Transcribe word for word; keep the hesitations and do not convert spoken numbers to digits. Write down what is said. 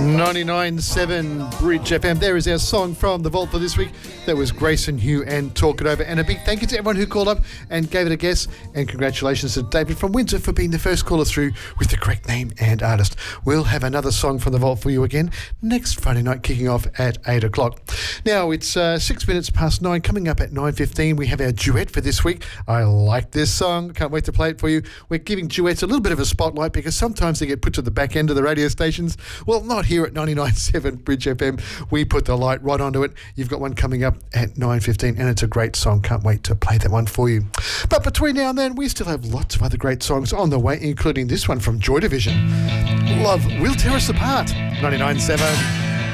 ninety-nine point seven Bridge F M. There is our song from the vault for this week. That was Grayson Hugh and Talk It Over. And a big thank you to everyone who called up and gave it a guess. And congratulations to David from Windsor for being the first caller through with the correct name and artist. We'll have another song from the vault for you again next Friday night, kicking off at eight o'clock. Now, it's uh, six minutes past nine. Coming up at nine fifteen, we have our duet for this week. I like this song. Can't wait to play it for you. We're giving duets a little bit of a spotlight because sometimes they get put to the back end of the radio stations. Well, not here at ninety-nine point seven Bridge F M. We put the light right onto it. You've got one coming up at nine fifteen, and it's a great song. Can't wait to play that one for you. But between now and then, we still have lots of other great songs on the way, including this one from Joy Division. Love Will Tear Us Apart. ninety-nine point seven.